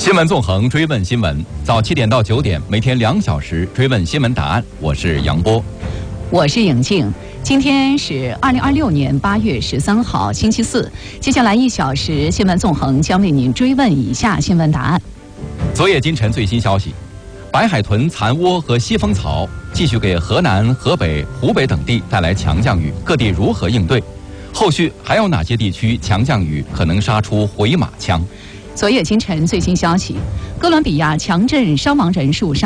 新闻纵横，追问新闻，早7点到9点，每天2小时追问新闻答案。我是杨波， 我是颖静。今天是2026年8月13号，星期四。接下来1小时，新闻纵横将为您追问以下新闻答案。 昨夜今晨最新消息，白海豚、残涡和西风草继续给河南、河北、湖北等地带来强降雨，各地如何应对？后续还有哪些地区强降雨可能杀出回马枪？ 昨夜今晨最新消息，哥伦比亚强震伤亡人数上